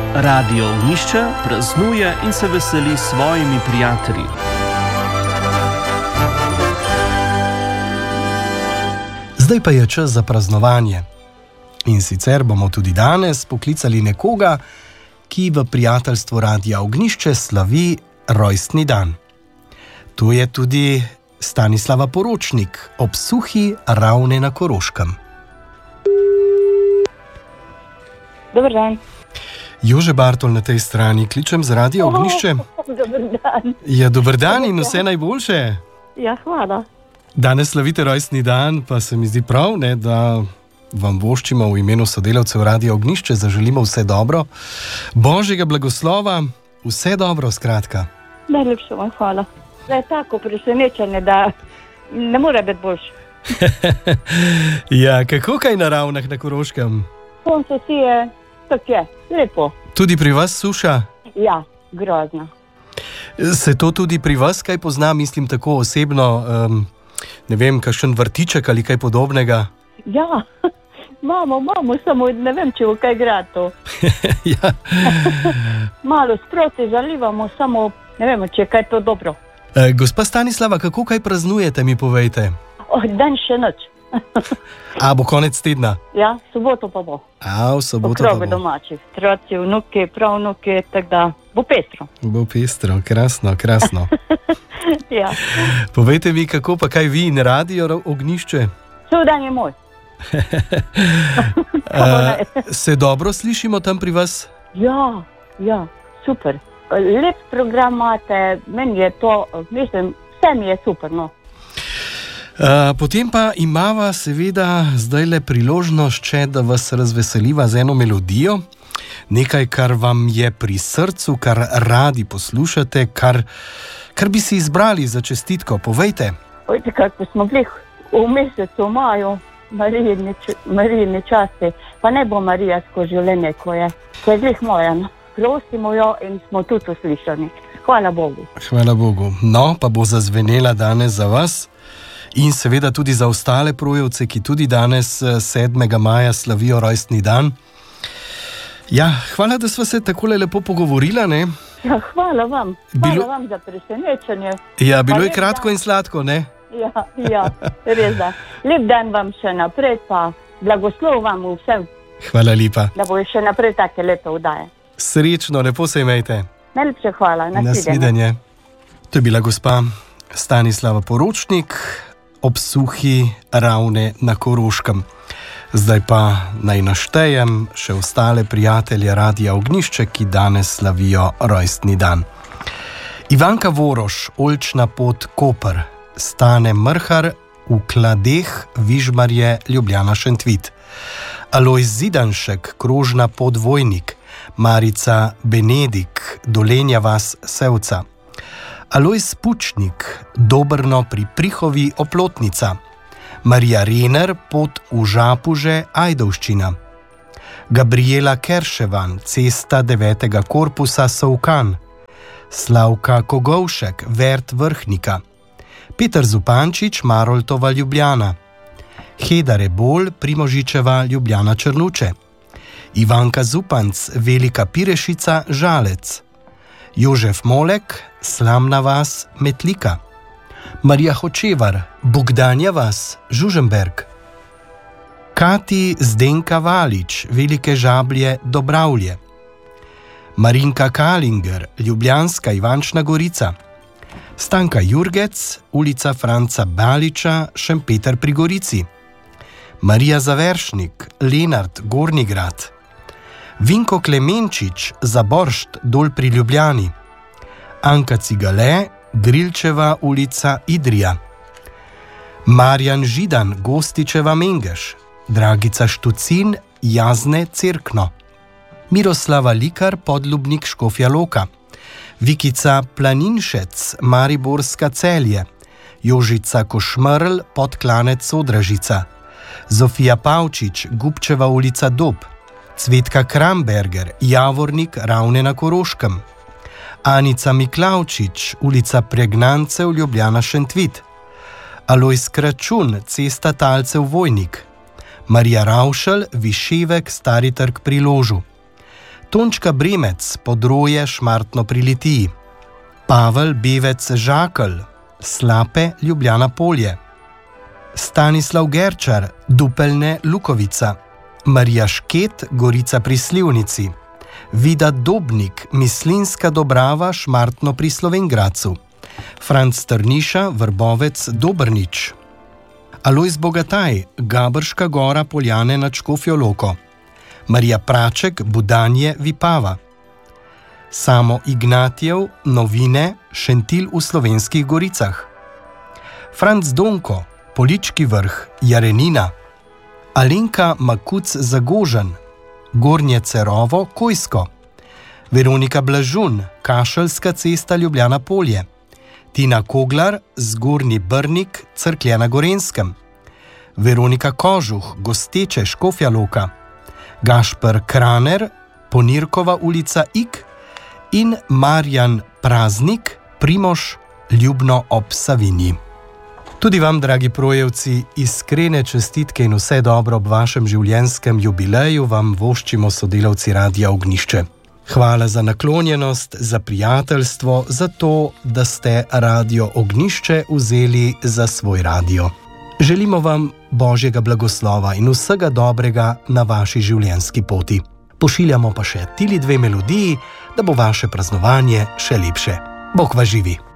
Radio Ognjišče praznuje in se veseli s svojimi prijatelji. Zdaj pa je čas za praznovanje. In sicer bomo tudi danes poklicali nekoga, ki v prijateljstvu Radia Ognjišče slavi rojstni dan. To je tudi Stanislava Poročnik ob Suhi, Ravne na Koroškem. Dober dan. Jože Bartol na tej strani, kličem z Radia Ognjišče. Dober dan. Ja, dober dan in vse najboljše. Ja, hvala. Danes slavite rojstni dan, pa se mi zdi prav, ne, da vam voščimo v imenu sodelavcev Radia Ognjišče, zaželimo vse dobro. Božjega blagoslova, vse dobro, skratka. Najlepša vam hvala. Da je tako presenečenje, da ne more biti boljše. Ja, kako kaj na Ravnah na Koroškem? Sonce sije, tako je, lepo. Tudi pri vas suša? Ja, grozno. Se to tudi pri vas kaj pozna, mislim tako osebno, ne vem, kakšen vrtiček ali kaj podobnega? Ja, imamo, samo ne vem, če v kaj gre to. Ja. Malo sproti zalivamo, samo ne vemo, če je kaj to dobro. Gospa Stanislava, kako kaj praznujete, mi povejte? Dan še noč. A bo konec tedna? Ja, soboto pa bo. A, v soboto pa bo. Okrog domačih, otroci, vnuki, pravnuki, tako da bo pestro. Bo pestro, krasno, krasno. Ja. Povejte mi, kako pa kaj vi in Radio Ognjišče? Vse dan je moj. Se dobro slišimo tam pri vas? Ja, super. Lep program imate, meni je to, mislim, vse mi je super, no. Potem pa imava seveda zdajle priložnost še, da vas razveseliva z eno melodijo, nekaj, kar vam je pri srcu, kar radi poslušate, kar bi si izbrali za čestitko, povejte. Ojte, kako smo bili v mesecu maju, Marijine časti, pa ne bo Marija skozi življenje, ko je glih moja, no. Prosimo jo in smo tudi uslišani. Hvala Bogu. Hvala Bogu. No, pa bo zazvenela danes za vas in seveda tudi za ostale projevce, ki tudi danes 7. maja slavijo rojstni dan. Ja, hvala, da sva se takole lepo pogovorila, ne? Ja, hvala vam. Hvala vam za presenečenje. Ja, bilo je kratko in sladko, ne? Ja, res da. Lep dan vam še naprej, pa blagoslov vam vsem. Hvala lepa. Da bo še naprej take lepe vdaje. Srečno, lepo se imejte. Najlepše hvala. Nasvidenje. To je bila gospa Stanislava Poročnik ob Suhi, Ravne na Koroškem. Zdaj pa naj naštejem še ostale prijatelje Radia Ognjišče, ki danes slavijo rojstni dan. Ivanka Voroš, Oljčna pot Koper, Stane Mrhar, v Kladeh, Vižmarje, Ljubljana Šentvit, Alojz Zidanšek, Krožna pot Vojnik, Marica Benedik, Dolenja vas Sevca, Alojz Pučnik, Dobrno pri Prihovi Oplotnica, Marija Rener, pot v Žapuže, Ajdovščina, Gabriela Kerševan, cesta 9. korpusa Sovkan, Slavka Kogovšek, Vert Vrhnika, Peter Zupančič, Maroltova Ljubljana, Heda Rebol, Primožičeva Ljubljana Črnuče, Ivanka Zupanc, Velika Pirešica, Žalec, Jožef Molek, Slamna vas, Metlika, Marija Hočevar, Bogdanja vas, Žuženberg, Kati Zdenka Valič, Velike Žablje, Dobravlje, Marinka Kalinger, Ljubljanska Ivančna Gorica, Stanka Jurgec, ulica Franca Baliča, Šempeter pri Gorici, Marija Zaveršnik, Lenart, Gornji Grad, Vinko Klemenčič, Zaboršt, Dol pri Ljubljani, Anka Cigale, Grilčeva ulica, Idrija, Marjan Židan, Gostičeva Mengeš, Dragica Štucin, Jazne, Cerkno, Miroslava Likar, Podlubnik, Škofja Loka, Vikica Planinšec, Mariborska Celje, Jožica Košmrl, Podklanec, Sodražica, Zofija Pavčič, Gubčeva ulica, Dob, Cvetka Kramberger, Javornik, Ravne na Koroškem, Anica Miklavčič, ulica Pregnancev, Ljubljana Šentvit, Alojz Kračun, cesta Talcev Vojnik, Marija Ravšel, Viševek, Stari trg pri Ložu, Tončka Bremec, Podroje, Šmartno pri Litiji, Pavel Bevec Žakelj, Slape, Ljubljana Polje, Stanislav Gerčar, Dupeljne, Lukovica, Marija Šket, Gorica pri Slivnici, Vida Dobnik, Mislinska Dobrava, Šmartno pri Slovenj Gradcu, Franc Trniša, Vrbovec, Dobrnič, Alojz Bogataj, Gabrška Gora, Poljane nad Škofjo Loko, Marija Praček, Budanje, Vipava, Samo Ignatjev, Novine, Šentilj v Slovenskih Goricah, Franc Donko, Polički Vrh, Jarenina, Alenka Makuc Zagožen, Gornje Cerovo, Kojsko, Veronika Blažun, Kašelska cesta, Ljubljana Polje, Tina Koglar, Zgornji Brnik, Cerklje na Gorenskem, Veronika Kožuh, Gosteče, Škofja Loka, Gašper Kraner, Ponirkova ulica Ig in Marjan Praznik, Primož, Ljubno ob Savinji. Tudi vam, dragi projevci, iskrene čestitke in vse dobro ob vašem življenjskem jubileju vam voščimo sodelavci Radia Ognjišče. Hvala za naklonjenost, za prijateljstvo, za to, da ste Radio Ognjišče vzeli za svoj radio. Želimo vam Božjega blagoslova in vsega dobrega na vaši življenjski poti. Pošiljamo pa še tili 2 melodiji, da bo vaše praznovanje še lepše. Bog vas živi!